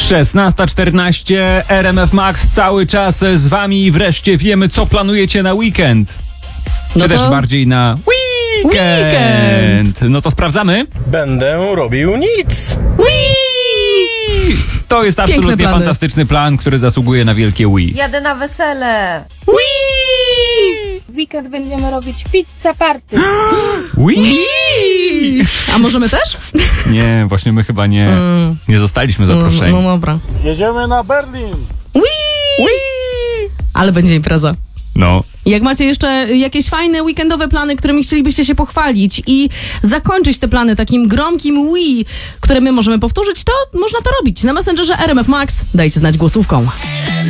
16:14, RMF Max cały czas z wami i wreszcie wiemy, co planujecie na weekend. Czy też bardziej na weekend. No to sprawdzamy. Będę robił nic. To jest absolutnie fantastyczny plan, który zasługuje na wielkie Wii. Jadę na wesele. W weekend będziemy robić pizza party. Wii! A możemy też? Nie, właśnie my chyba nie zostaliśmy zaproszeni. No dobra. Jedziemy na Berlin. Ale będzie impreza. No. Jak macie jeszcze jakieś fajne weekendowe plany, którymi chcielibyście się pochwalić i zakończyć te plany takim gromkim Wii, które my możemy powtórzyć, to można to robić. Na Messengerze RMF Max dajcie znać głosówką.